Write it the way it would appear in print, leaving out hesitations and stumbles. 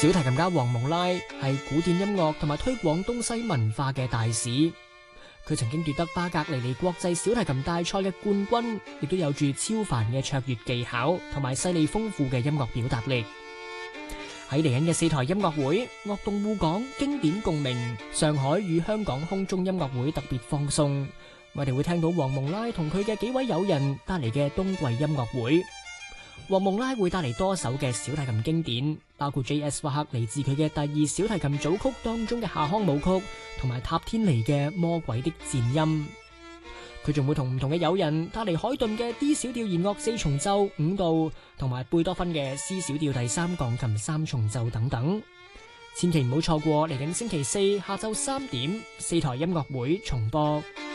小提琴家黃蒙拉係古典音樂同埋推廣東西文化嘅大使，佢曾經奪得巴格尼尼國際小提琴大賽嘅冠軍，亦都有住超凡嘅卓越技巧同埋細膩豐富嘅音樂表達力。喺嚟緊嘅4台音樂會，樂動滬港經典共鳴，上海與香港空中音樂會特別放送，我哋會聽到黃蒙拉同佢嘅幾位友人帶嚟嘅冬季音樂會。黃蒙拉會帶嚟多首嘅小提琴經典，包括 J.S. 華克嚟自佢嘅第2小提琴組曲當中嘅夏康舞曲，同埋塔天尼嘅魔鬼的顫音。佢仲會同唔同嘅友人帶嚟海頓嘅 D 小調弦樂4重奏5度，同埋貝多芬嘅 C 小調第3鋼琴3重奏等等。千祈唔好錯過嚟緊星期4下晝3點4台音樂會重播。